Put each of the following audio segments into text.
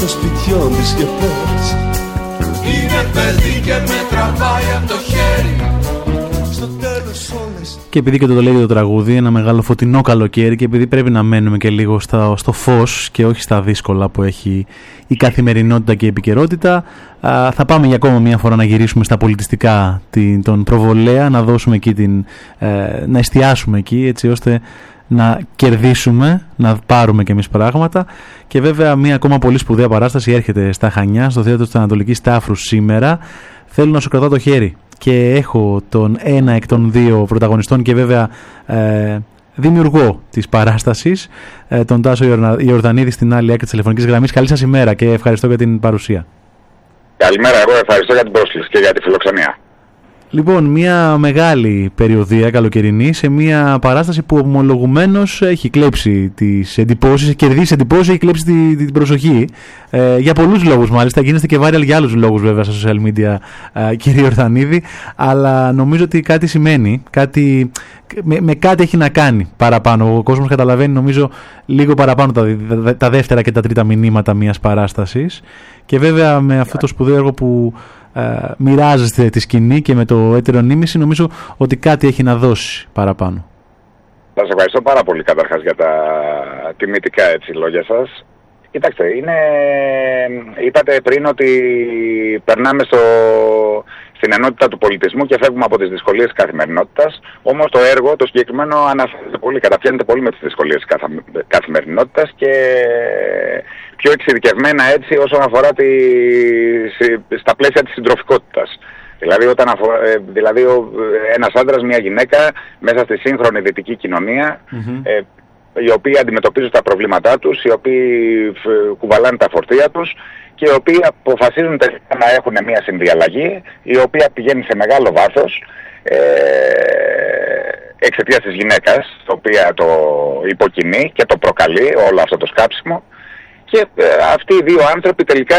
των σπιτιών της και πες είναι παιδί και με τραβάει από το χέρι. Στο τέλος όλες. Και επειδή και το λέει το τραγούδι, ένα μεγάλο φωτεινό καλοκαίρι, και επειδή πρέπει να μένουμε και λίγο στο φως και όχι στα δύσκολα που έχει η καθημερινότητα και η επικαιρότητα, θα πάμε για ακόμα μια φορά να γυρίσουμε στα πολιτιστικά τον Προβολέα, να δώσουμε εκεί να εστιάσουμε εκεί, έτσι ώστε να κερδίσουμε, να πάρουμε κι εμείς πράγματα. Και βέβαια μια ακόμα πολύ σπουδαία παράσταση έρχεται στα Χανιά, στο Θέατρο της Ανατολικής Τάφρους σήμερα. Θέλω να σου κρατάω το χέρι και έχω τον ένα εκ των δύο πρωταγωνιστών και βέβαια δημιουργό της παράστασης, τον Τάσο Ιορδανίδη, στην άλλη άκρη της τηλεφωνικής γραμμής. Καλή σας ημέρα και ευχαριστώ για την παρουσία. Καλημέρα, εγώ ευχαριστώ για την πρόσκληση και για τη φιλοξενία. Λοιπόν, μια μεγάλη περιοδία καλοκαιρινή σε μια παράσταση που ομολογουμένως έχει κλέψει τις εντυπώσεις, έχει κερδίσει εντυπώσεις, έχει κλέψει την προσοχή. Για πολλούς λόγους μάλιστα, γίνεστε και viral για άλλους λόγους βέβαια στα social media, κύριε Ορθανίδη, αλλά νομίζω ότι κάτι σημαίνει, με κάτι έχει να κάνει παραπάνω. Ο κόσμος καταλαβαίνει νομίζω λίγο παραπάνω τα δεύτερα και τα τρίτα μηνύματα μιας παράστασης, και βέβαια με αυτό το σπουδαίο έργο που μοιράζεστε τη σκηνή και με το έτερο νήμιση, νομίζω ότι κάτι έχει να δώσει παραπάνω. Σας ευχαριστώ πάρα πολύ καταρχάς για τα τιμητικά λόγια σας. Κοιτάξτε, είπατε πριν ότι περνάμε στην ενότητα του πολιτισμού και φεύγουμε από τις δυσκολίες της καθημερινότητας. Όμως το έργο, το συγκεκριμένο, αναφέρεται πολύ, καταπιάνεται πολύ με τις δυσκολίες της καθημερινότητας και πιο εξειδικευμένα έτσι όσον αφορά στα πλαίσια της συντροφικότητας. Δηλαδή, ένας άντρας, μια γυναίκα μέσα στη σύγχρονη δυτική κοινωνία, οι οποίοι αντιμετωπίζουν τα προβλήματά τους, οι οποίοι κουβαλάνε τα φορτία τους και οι οποίοι αποφασίζουν τελικά να έχουν μια συνδιαλλαγή, η οποία πηγαίνει σε μεγάλο βάθος εξαιτίας της γυναίκας, το οποία το υποκινεί και το προκαλεί όλο αυτό το σκάψιμο. Και αυτοί οι δύο άνθρωποι τελικά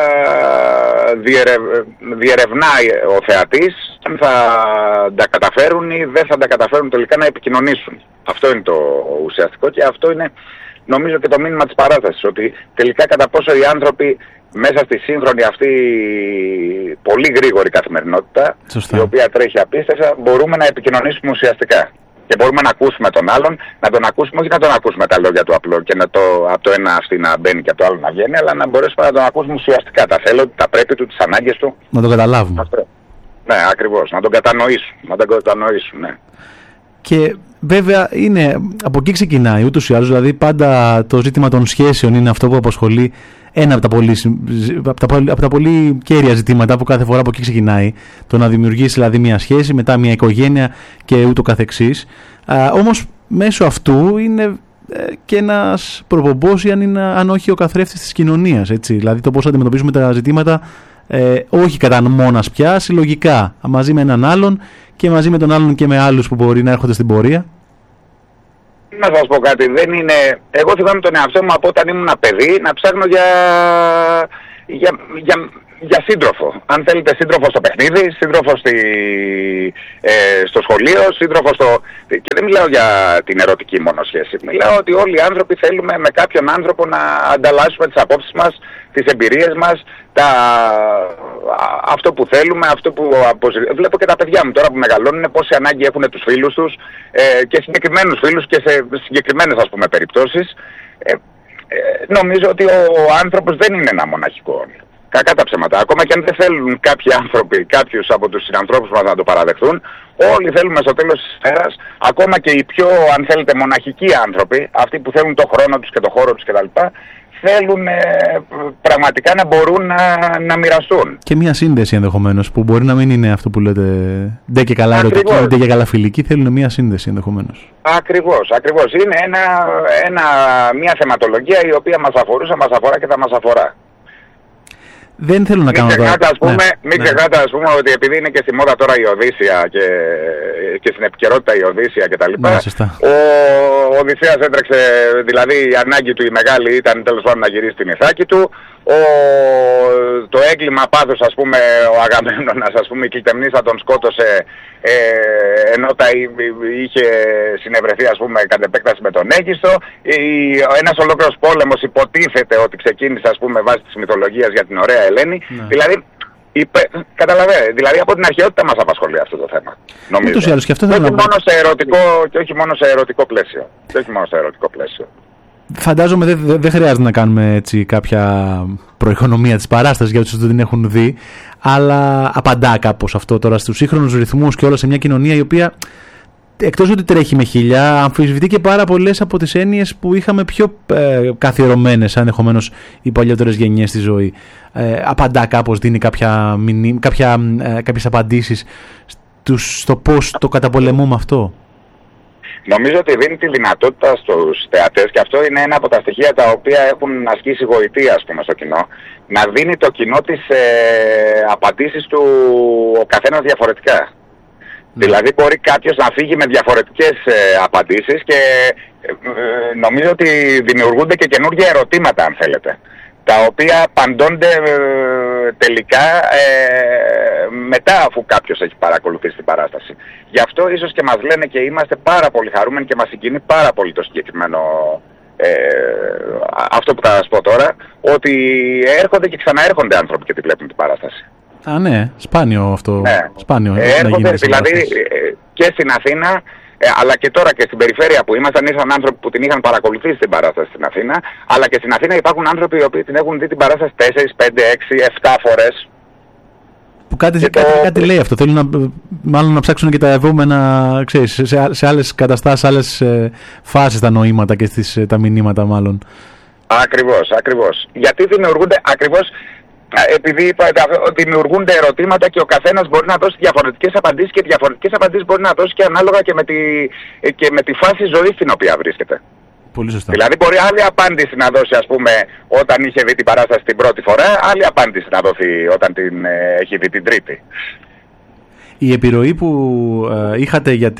διερευνάει ο θεατής αν θα τα καταφέρουν ή δεν θα τα καταφέρουν τελικά να επικοινωνήσουν. Αυτό είναι το ουσιαστικό και αυτό είναι νομίζω και το μήνυμα της παράστασης, ότι τελικά κατά πόσο οι άνθρωποι μέσα στη σύγχρονη αυτή πολύ γρήγορη καθημερινότητα, σωστά, η οποία τρέχει απίστευτα, μπορούμε να επικοινωνήσουμε ουσιαστικά. Και μπορούμε να ακούσουμε τον άλλον, να τον ακούσουμε, όχι να τον ακούσουμε τα λόγια του απλό και από το ένα αυτή να μπαίνει και από το άλλο να βγαίνει, αλλά να μπορέσουμε να τον ακούσουμε ουσιαστικά, τα θέλω, τα πρέπει του, τις ανάγκες του. Να τον καταλάβουμε. Αυτό. Ναι, ακριβώς, να τον κατανοήσουν, ναι. Και βέβαια από εκεί ξεκινάει ούτως ή άλλως, δηλαδή πάντα το ζήτημα των σχέσεων είναι αυτό που απασχολεί, ένα από τα πολύ κέρια ζητήματα που κάθε φορά από εκεί ξεκινάει, το να δημιουργήσει δηλαδή μια σχέση, μετά μια οικογένεια και ούτω καθεξής. Όμως μέσω αυτού είναι και ένας προπομπός, αν όχι ο καθρέφτης της κοινωνίας, έτσι. Δηλαδή το πώς αντιμετωπίζουμε τα ζητήματα, όχι κατά μόνας πια, συλλογικά, μαζί με έναν άλλον και μαζί με τον άλλον και με άλλους που μπορεί να έρχονται στην πορεία. Να σας πω κάτι, δεν είναι... Εγώ θυμάμαι τον εαυτό μου από όταν ήμουν παιδί να ψάχνω για σύντροφο. Αν θέλετε, σύντροφο στο παιχνίδι, σύντροφο στο σχολείο, σύντροφο Και δεν μιλάω για την ερωτική μόνο σχέση. Μιλάω ότι όλοι οι άνθρωποι θέλουμε με κάποιον άνθρωπο να ανταλλάσσουμε τις απόψεις μας, τις εμπειρίες μας, αυτό που θέλουμε, αυτό που βλέπω και τα παιδιά μου τώρα που μεγαλώνουν πόση ανάγκη έχουν τους φίλους τους και συγκεκριμένους φίλους και σε συγκεκριμένες περιπτώσεις. Νομίζω ότι ο άνθρωπος δεν είναι ένα μοναχικό όνειρο. Κακά τα ψέματα. Ακόμα και αν δεν θέλουν κάποιοι άνθρωποι, κάποιους από τους συνανθρώπους μας να το παραδεχθούν, όλοι θέλουμε στο τέλος της ημέρας, ακόμα και οι πιο, αν θέλετε, μοναχικοί άνθρωποι, αυτοί που θέλουν το χρόνο τους και το χώρο τους κτλ., θέλουν πραγματικά να μπορούν να μοιραστούν. Και μια σύνδεση ενδεχομένως, που μπορεί να μην είναι αυτό που λέτε ντε και καλά ερωτική, ντε και καλά φιλική, θέλουν μια σύνδεση ενδεχομένως. Ακριβώς. Είναι μια θεματολογία η οποία μας αφορά και θα μας αφορά. Δεν θέλω να κάνω Μην ξεχνάτε, ας πούμε, ότι επειδή είναι και στη μόδα τώρα η Οδύσσια και στην επικαιρότητα η Οδύσσια κτλ. Ο Οδυσσέας έτρεξε, δηλαδή η ανάγκη του η μεγάλη ήταν τέλος πάντων να γυρίσει την Ιθάκη του. το έγκλημα πάθους, ας πούμε, ο Αγαμέμνονας, ας πούμε, η Κλητεμνήσα τον σκότωσε, ενώ είχε συνευρεθεί, ας πούμε, κατ' επέκταση με τον Αίγιστο. Ένας ολόκληρος πόλεμος υποτίθεται ότι ξεκίνησε, ας πούμε, βάσει της μυθολογίας για την ωραία Ελένη. Ναι. Δηλαδή, καταλαβαίνετε, δηλαδή από την αρχαιότητα μας απασχολεί αυτό το θέμα. Νομίζω. Ούτως ή άλλως, και αυτό όχι μόνο σε ερωτικό, και όχι μόνο σε ερωτικό πλαίσιο. Και όχι μόνο σε ερωτικό πλαίσιο. Φαντάζομαι δεν χρειάζεται να κάνουμε έτσι κάποια προοικονομία της παράστασης για όσους δεν την έχουν δει, αλλά απαντά κάπως αυτό τώρα στους σύγχρονους ρυθμούς και όλα σε μια κοινωνία η οποία, εκτός ότι τρέχει με χιλιά, αμφισβητεί και πάρα πολλές από τις έννοιες που είχαμε πιο καθιερωμένες ενδεχομένως οι παλιότερες γενιές στη ζωή. Απαντά κάπως, δίνει κάποιες απαντήσεις στο πώς το καταπολεμούμε αυτό. Νομίζω ότι δίνει τη δυνατότητα στους θεατές, και αυτό είναι ένα από τα στοιχεία τα οποία έχουν ασκήσει γοητεία, ας πούμε, στο κοινό, να δίνει το κοινό τις απαντήσεις του ο καθένας διαφορετικά. Δηλαδή μπορεί κάποιος να φύγει με διαφορετικές απαντήσεις και νομίζω ότι δημιουργούνται και καινούργια ερωτήματα, αν θέλετε, τα οποία απαντώνται τελικά μετά, αφού κάποιος έχει παρακολουθήσει την παράσταση. Γι' αυτό ίσως και μας λένε, και είμαστε πάρα πολύ χαρούμενοι και μας συγκινεί πάρα πολύ το συγκεκριμένο αυτό που θα σας πω τώρα, ότι έρχονται και ξαναέρχονται άνθρωποι και τη βλέπουν την παράσταση. Α, ναι, σπάνιο αυτό. Ναι. Σπάνιο. Έρχονται δηλαδή και στην Αθήνα, αλλά και τώρα και στην περιφέρεια που ήμασταν, ήρθαν άνθρωποι που την είχαν παρακολουθήσει την παράσταση στην Αθήνα, αλλά και στην Αθήνα υπάρχουν άνθρωποι οι οποίοι την έχουν δει την παράσταση 4, 5, 6, 7 φορές. Που κάτι λέει αυτό. Θέλουν μάλλον να ψάξουν και τα ευόμενα, ξέρεις, σε άλλες καταστάσεις, σε άλλες φάσεις τα νοήματα και τα μηνύματα μάλλον. Ακριβώς. Γιατί δημιουργούνται ακριβώς, επειδή δημιουργούνται ερωτήματα και ο καθένας μπορεί να δώσει διαφορετικές απαντήσεις, και διαφορετικές απαντήσεις μπορεί να δώσει και ανάλογα και με τη φάση ζωής στην οποία βρίσκεται. Πολύ σωστά. Δηλαδή μπορεί άλλη απάντηση να δώσει, ας πούμε, όταν είχε δει την παράσταση την πρώτη φορά, άλλη απάντηση να δώσει όταν την έχει δει την τρίτη. Η επιρροή που είχατε για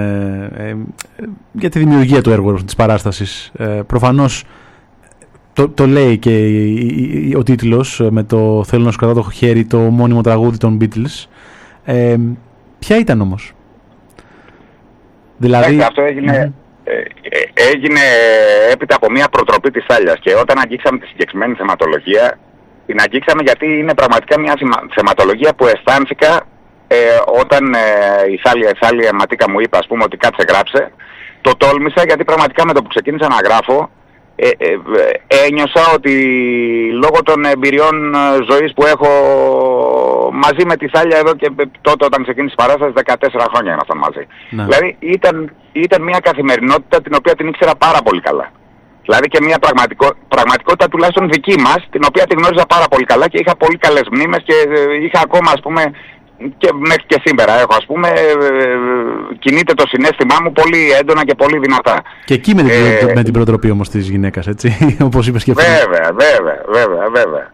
τη δημιουργία του έργου της παράστασης, προφανώς το λέει και ο τίτλος, με το «Θέλω να σου κρατάω το χέρι», το μόνιμο τραγούδι των Beatles. Ποια ήταν όμως? Δηλαδή... Αυτό έγινε έπειτα από μια προτροπή της Θάλιας, και όταν αγγίξαμε τη συγκεκριμένη θεματολογία, την αγγίξαμε γιατί είναι πραγματικά μια θεματολογία που αισθάνθηκα όταν η Θάλια Ματίκα μου είπε, ας πούμε, ότι κάτσε γράψε. Το τόλμησα, γιατί πραγματικά με το που ξεκίνησα να γράφω ένιωσα ότι λόγω των εμπειριών ζωής που έχω μαζί με τη Θάλια εδώ και τότε όταν ξεκίνησε η παράσταση, 14 χρόνια ήμασταν μαζί. Ναι. Δηλαδή ήταν μια καθημερινότητα την οποία την ήξερα πάρα πολύ καλά. Δηλαδή και μια πραγματικότητα τουλάχιστον δική μας, την οποία την γνώριζα πάρα πολύ καλά και είχα πολύ καλές μνήμες και είχα ακόμα, ας πούμε, και μέχρι και σήμερα έχω, ας πούμε, κινείται το συναίσθημά μου πολύ έντονα και πολύ δυνατά. Και εκεί με την προτροπή όμως της γυναίκας, έτσι, όπως είπες και πριν. Βέβαια.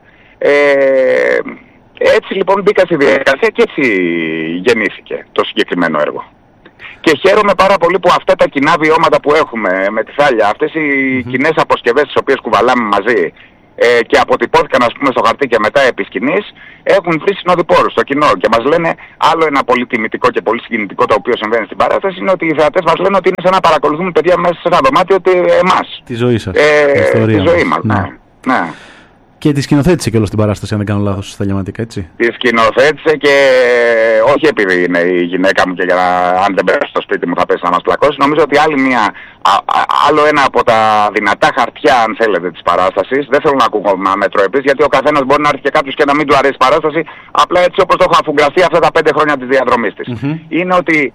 Έτσι λοιπόν μπήκα στη διαδικασία και έτσι γεννήθηκε το συγκεκριμένο έργο. Και χαίρομαι πάρα πολύ που αυτά τα κοινά βιώματα που έχουμε με τη Θάλια, αυτές οι κοινές αποσκευές τις οποίες κουβαλάμε μαζί και αποτυπώθηκαν, ας πούμε, στο χαρτί και μετά επί σκηνής, έχουν βρει συνοδοιπόρους στο κοινό και μας λένε άλλο ένα πολύ τιμητικό και πολύ συγκινητικό το οποίο συμβαίνει στην παράσταση, είναι ότι οι θεατές μας λένε ότι είναι σαν να παρακολουθούμε παιδιά μέσα σε ένα δωμάτιο εμάς. Τη ζωή σας. Τη ζωή μας, ναι. Και τη σκηνοθέτησε και όλο στην παράσταση, αν δεν κάνω λάθος, στα Λιαματικά, έτσι. Τη σκηνοθέτησε και όχι επειδή είναι η γυναίκα μου και αν δεν πέρασε στο σπίτι μου θα πέσει να μας πλακώσει. Νομίζω ότι άλλο ένα από τα δυνατά χαρτιά, αν θέλετε, της παράστασης, δεν θέλω να ακούω μετροεπής, γιατί ο καθένας μπορεί να έρθει και κάποιος και να μην του αρέσει η παράσταση, απλά έτσι όπως το έχω αφουγκραστεί αυτά τα 5 χρόνια της διαδρομής της. Είναι ότι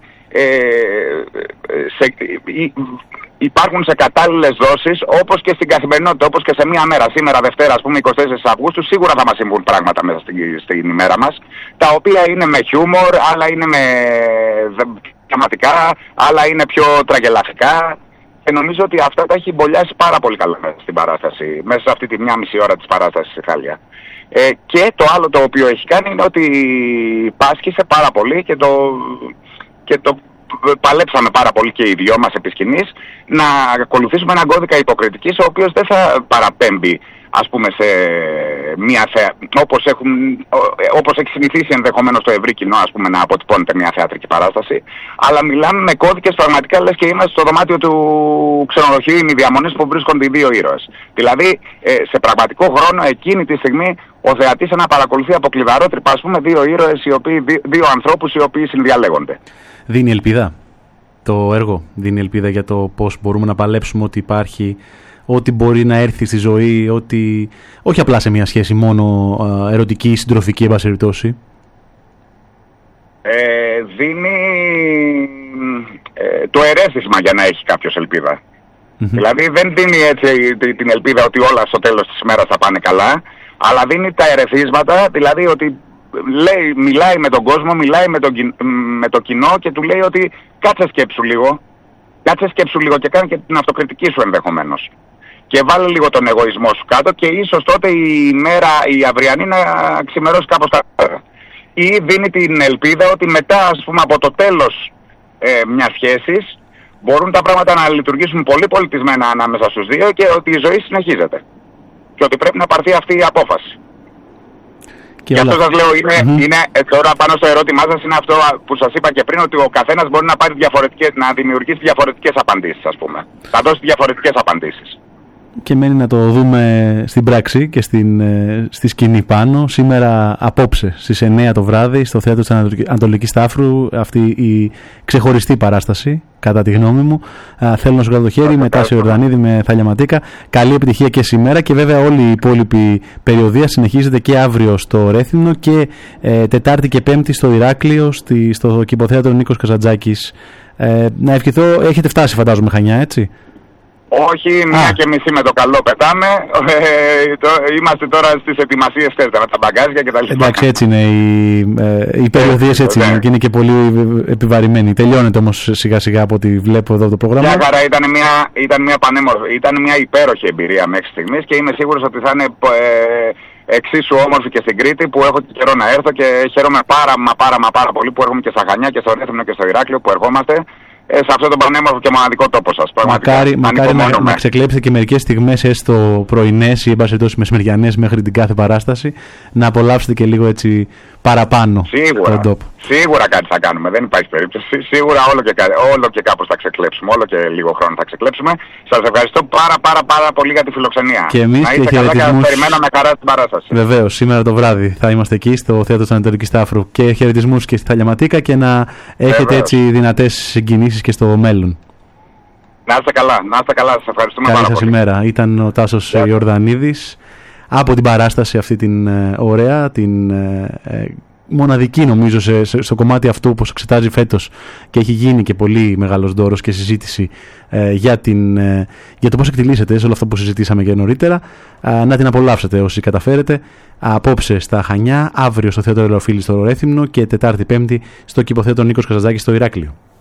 υπάρχουν σε κατάλληλες δόσεις, όπως και στην καθημερινότητα, όπως και σε μία μέρα. Σήμερα Δευτέρα, ας πούμε, 24 Αυγούστου, σίγουρα θα μας συμβούν πράγματα μέσα στην ημέρα μας, τα οποία είναι με χιούμορ, άλλα είναι με θεματικά, άλλα είναι πιο τραγελαφικά. Και νομίζω ότι αυτά τα έχει μπολιάσει πάρα πολύ καλά μέσα στην παράσταση, μέσα σε αυτή τη 1,5 ώρα της παράστασης στη Θάλια. Και το άλλο το οποίο έχει κάνει είναι ότι πάσχησε πάρα πολύ και το παλέψαμε πάρα πολύ και οι δυο μας επί σκηνής να ακολουθήσουμε έναν κώδικα υποκριτικής, ο οποίος δεν θα παραπέμπει, ας πούμε, σε όπως έχει συνηθίσει ενδεχομένως το ευρύ κοινό, ας πούμε, να αποτυπώνεται μια θεατρική παράσταση, αλλά μιλάμε με κώδικες πραγματικά, λες και είμαστε στο δωμάτιο του ξενοδοχείου ημιδιαμονής που βρίσκονται οι δύο ήρωες. Δηλαδή σε πραγματικό χρόνο εκείνη τη στιγμή ο θεατής να παρακολουθεί από κλειδαρότρυπα, ας πούμε, δύο ήρωες, δύο ανθρώπους οι οποίοι συνδιαλέγονται. Δίνει ελπίδα το έργο, δίνει ελπίδα για το πώς μπορούμε να παλέψουμε, ότι υπάρχει, ότι μπορεί να έρθει στη ζωή, ότι όχι απλά σε μια σχέση μόνο ερωτική ή συντροφική, εν πάση περιπτώσει. Δίνει το ερέθισμα για να έχει κάποιος ελπίδα. Δηλαδή δεν δίνει έτσι την ελπίδα ότι όλα στο τέλος της ημέρας θα πάνε καλά, αλλά δίνει τα ερεθίσματα, δηλαδή ότι μιλάει με τον κόσμο, μιλάει με το κοινό και του λέει ότι κάτσε σκέψου λίγο και κάνε και την αυτοκριτική σου ενδεχομένως. Και βάλε λίγο τον εγωισμό σου κάτω και ίσως τότε η μέρα, η αυριανή, να ξημερώσει κάπως καλύτερα. Ή δίνει την ελπίδα ότι μετά, ας πούμε, από το τέλος μιας σχέσης μπορούν τα πράγματα να λειτουργήσουν πολύ πολιτισμένα ανάμεσα στους δύο και ότι η ζωή συνεχίζεται. Και ότι πρέπει να πάρθει αυτή η απόφαση. Και αυτό σας λέω είναι τώρα πάνω στο ερώτημά σας, είναι αυτό που σας είπα και πριν, ότι ο καθένας μπορεί να πάρει να δημιουργήσει διαφορετικές απαντήσεις, ας πούμε. Θα δώσει διαφορετικές απαντήσεις. Και μένει να το δούμε στην πράξη και στη σκηνή πάνω. Σήμερα απόψε στις 9 το βράδυ στο Θέατρο της Ανατολικής Στάφρου, αυτή η ξεχωριστή παράσταση, κατά τη γνώμη μου. Θέλω να σου κρατώ το χέρι με Τάσο Ιορδανίδη, με Θάλια Ματίκα. Καλή επιτυχία και σήμερα, και βέβαια όλη η υπόλοιπη περιοδία συνεχίζεται και αύριο στο Ρέθυμνο και Τετάρτη και Πέμπτη στο Ηράκλειο, στο Κηποθέατρο Νίκος Καζαντζάκης. Να ευχηθώ, έχετε φτάσει φαντάζομαι Χανιά, έτσι? Όχι, 1:30 με το καλό πετάμε. Είμαστε τώρα στις ετοιμασίες με τα μπαγκάζια και τα λοιπά. Εντάξει, έτσι είναι οι περιοδίες, έτσι είναι, και είναι και πολύ επιβαρημένοι. Τελειώνεται όμως σιγά σιγά από ό,τι βλέπω εδώ το πρόγραμμα. Μια χαρά, ήταν μια υπέροχη εμπειρία μέχρι στιγμής και είμαι σίγουρος ότι θα είναι εξίσου όμορφη και στην Κρήτη, που έχω καιρό να έρθω και χαίρομαι πάρα πολύ που έρχομαι και στα Χανιά και στο Ρέθυμνο και στο Ηράκλειο που ερχόμαστε. Σε αυτό το πανέμορφο και μοναδικό τόπο σας. Μακάρι να ξεκλέψετε και μερικές στιγμές, έστω πρωινές ή εν πάση περιπτώσει μεσημεριανές, μέχρι την κάθε παράσταση, να απολαύσετε και λίγο έτσι παραπάνω τον τόπο. Σίγουρα κάτι θα κάνουμε, δεν υπάρχει περίπτωση. Σίγουρα όλο και κάπως θα ξεκλέψουμε, όλο και λίγο χρόνο θα ξεκλέψουμε. Σας ευχαριστώ πάρα πολύ για τη φιλοξενία. Και εμείς, να είστε καλά και περιμένω με χαρά την παράσταση. Βεβαίως, σήμερα το βράδυ θα είμαστε εκεί στο Θέατρο της Ανατολικής Στάφρου, και χαιρετισμούς και στη Θάλια Ματίκα, και να έχετε έτσι δυνατές συγκινήσεις και στο μέλλον. Να είστε καλά, σας ευχαριστούμε πάρα πολύ. Καλή σας ημέρα. Ήταν ο Τάσος Ιορδανίδης από την παράσταση αυτή την ωραία, την μοναδική νομίζω στο κομμάτι αυτό που εξετάζει φέτος, και έχει γίνει και πολύ μεγάλος δώρος και συζήτηση για το πώς εκτιλήσεται σε όλο αυτό που συζητήσαμε και νωρίτερα. Να την απολαύσετε όσοι καταφέρετε. Απόψε στα Χανιά, αύριο στο Θέατρο Ελεοφίλη στο Ρέθυμνο και Τετάρτη Πέμπτη στο Κηποθέατρο Νίκος Καζαντζάκης στο Ηράκλειο.